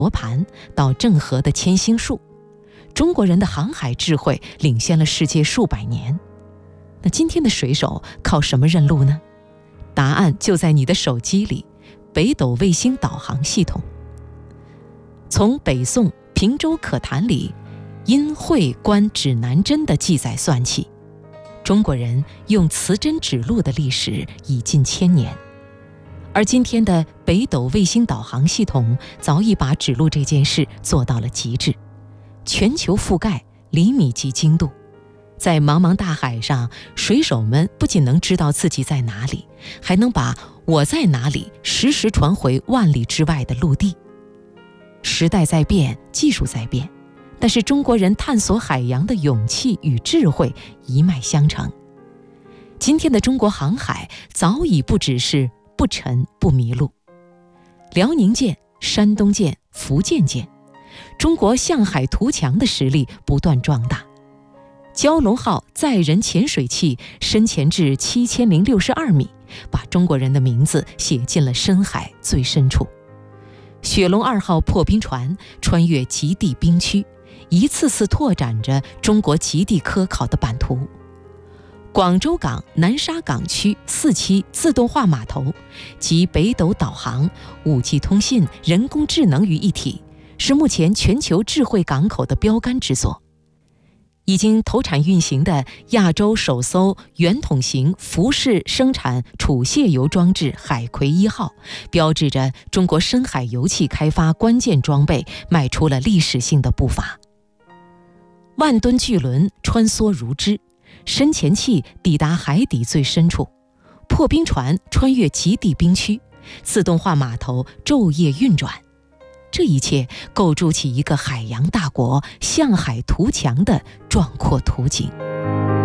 罗盘到郑和的千星术，中国人的航海智慧领先了世界数百年。那今天的水手靠什么认路呢？答案就在你的手机里，北斗卫星导航系统。从北宋《平州可谈》里因会观指南针的记载算起，中国人用磁针指路的历史已近千年。而今天的北斗卫星导航系统早已把指路这件事做到了极致，全球覆盖，厘米级精度。在茫茫大海上，水手们不仅能知道自己在哪里，还能把我在哪里实时传回万里之外的陆地。时代在变，技术在变，但是中国人探索海洋的勇气与智慧一脉相承。今天的中国航海早已不只是不沉不迷路。辽宁舰、山东舰、福建舰，中国向海图强的实力不断壮大。蛟龙号载人潜水器深潜至7062米，把中国人的名字写进了深海最深处。雪龙2号破冰船穿越极地冰区，一次次拓展着中国极地科考的版图。广州港南沙港区4期自动化码头集北斗导航、5G 通信、人工智能于一体，是目前全球智慧港口的标杆之作。已经投产运行的亚洲首艘圆筒型浮式生产储卸油装置海葵1号，标志着中国深海油气开发关键装备迈出了历史性的步伐。万吨巨轮穿梭如织，深潜器抵达海底最深处，破冰船穿越极地冰区，自动化码头昼夜运转。这一切构筑起一个海洋大国向海图强的壮阔图景。